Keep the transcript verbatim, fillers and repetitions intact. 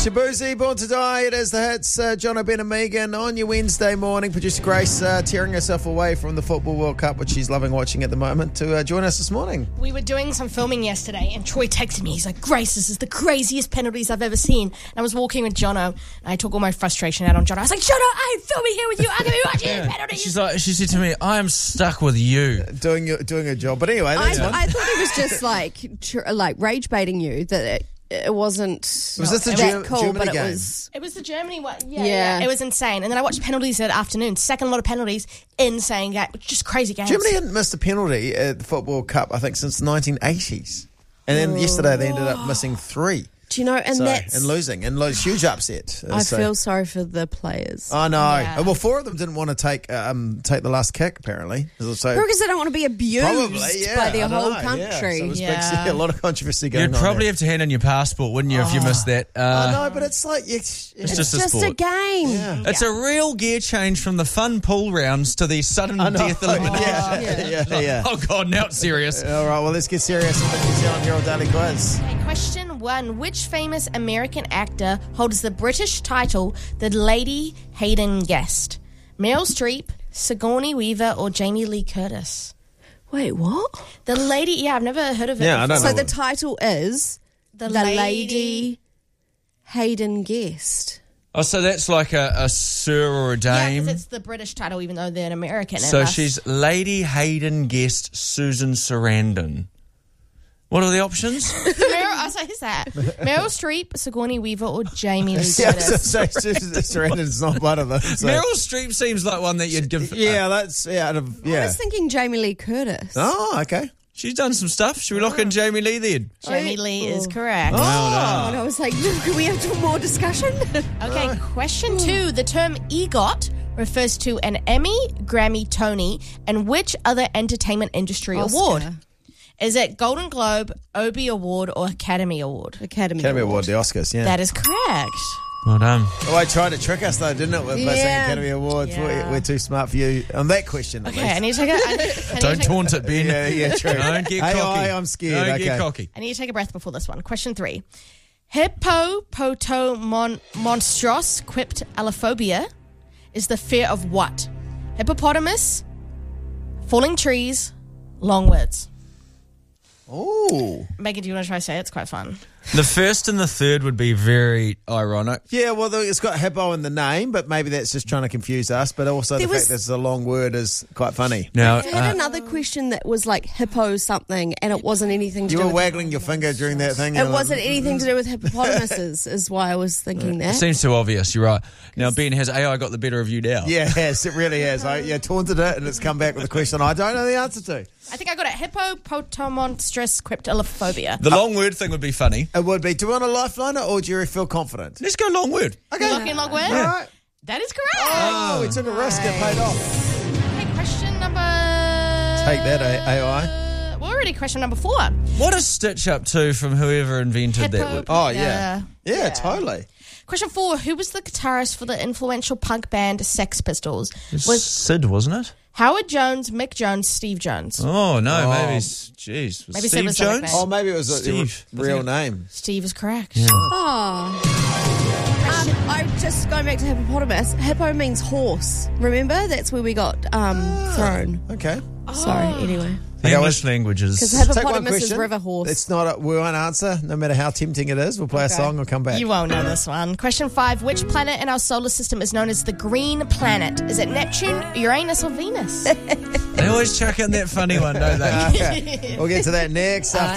Shabuzi, Born to Die. It is the hits. Uh, John O'Ben and Megan on your Wednesday morning. Producer Grace uh, tearing herself away from the Football World Cup, which she's loving watching at the moment, to uh, join us this morning. We were doing some filming yesterday, and Troy texted me. He's like, Grace, this is the craziest penalties I've ever seen. And I was walking with Jono, and I took all my frustration out on Jono. I was like, Jono, I'm filming here with you. I'm going to be watching Yeah. the penalties. She's like, she said to me, I am stuck with you. Doing your, doing a job. But anyway, that's I, one. I thought it was just like tr- like rage baiting you, that it, it wasn't Was this the that Ger- cool, Germany but it game? was. It was the Germany one. Yeah, Yeah. yeah. It was insane. And then I watched penalties that afternoon. Second lot of penalties. Insane game. Just crazy games. Germany hadn't missed a penalty at the Football Cup, I think, since the nineteen eighties. And then yesterday they ended up missing three. Do you know? And So, that's. and losing. And lose, huge upset. I So- feel sorry for the players. I know. Yeah. Well, four of them didn't want to take um, take the last kick, apparently. So Because they don't want to be abused probably, yeah, by I their don't whole know, yeah. country. So it was Yeah. big, a lot of controversy going You'd on. probably there. have to hand in your passport, wouldn't you, if you missed that? I Uh, know, but it's like it's, it's It's just a just sport. a game. yeah. It's a real gear change from the fun pool rounds to the sudden I know. death elimination. Yeah, Yeah. yeah, yeah. Oh, God, now it's serious. All right, well, let's get serious with the New Zealand Herald Daily Quiz. Okay, question one. Which famous American actor holds the British title The Lady Hayden Guest? Meryl Streep, Sigourney Weaver, or Jamie Lee Curtis? Wait, what? The Lady, yeah, I've never heard of it. Yeah, I don't So know. the title is The, The Lady, Lady Hayden Guest. Oh, so that's like a, a sir or a Yeah, dame. because it's the British title, even though they're an American. and so us- she's Lady Hayden Guest Susan Sarandon. What are the options? Meryl, oh, so who's that? Meryl Streep, Sigourney Weaver, or Jamie Lee Yeah, Curtis? so, so, so Sarandon's not one of them. So. Meryl Streep seems like one that you'd give. Yeah, that's yeah, out of, I yeah. was thinking Jamie Lee Curtis. Oh, okay. She's done some stuff. Should we lock in Jamie Lee then? Jamie Lee is correct. Oh, and I was like, can we have some more discussion? Okay, question two. The term EGOT refers to an Emmy, Grammy, Tony, and which other entertainment industry Oscar. award? Is it Golden Globe, Obie Award, or Academy Award? Academy, Academy Award, the Oscars, yeah. That is correct. Well done. Oh, I tried to trick us, though, didn't it, with yeah. Yeah. Academy Awards? Yeah. We're, we're too smart for you on that question, at Okay, I least. need to take a, I need, I need Don't to take, taunt it, Ben. Yeah, yeah, true. Don't get Hey, cocky. I, I'm scared, Don't okay. get cocky. I need to take a breath before this one. Question three. Hippopotomonstrous quipt allophobia is the fear of what? Hippopotamus, falling trees, long words. Ooh. Megan, do you want to try to say it? It's quite fun. The first and the third would be very ironic. Yeah, well, the- it's got hippo in the name, but maybe that's just trying to confuse us. But also There the was- fact that it's a long word is quite funny. Now, I had uh, another question that was like hippo something, and it wasn't anything to You do were with... waggling your finger during that thing. It You're like, wasn't anything to do with hippopotamuses, is why I was thinking it that. seems too obvious. You're right. Now, Ben, has A I got the better of you now? Yeah, it has. It really has. I yeah, taunted it, and it's come back with a question I don't know the answer to. I think I got it. Hippopotomonstrous quipt allophobia. The long word thing would be funny. It would be. Do we want a lifeliner, or do you feel confident? Let's go long word. Okay. Lock in, long word? All right. That is correct. Oh, we took a risk. It paid off. Okay, question number... Take that, A I. Uh, we're already question number four. What is Stitch up to from whoever invented that Hippo- word? Oh, yeah. Yeah. Yeah, totally. Question four. Who was the guitarist for the influential punk band Sex Pistols? Was Sid, wasn't it? Howard Jones, Mick Jones, Steve Jones? Oh, no, Oh. maybe it's, jeez. Was Maybe Sid Steve was the Jones? nickname. Oh, maybe it was a, Steve. a real name. Steve is correct. Oh. Um, I'm just going back to hippopotamus. Hippo means horse. Remember? That's where we got um, thrown. Okay. Sorry, anyway. The Okay, English languages. Because Take one hippopotamus is question. river horse. It's not a, we won't answer, no matter how tempting it is. We'll play a song, we'll come back. You won't know this one. Question five. Which planet in our solar system is known as the green planet? Is it Neptune, Uranus, or Venus? They always chuck in that funny one, don't they? Okay. We'll get to that next. After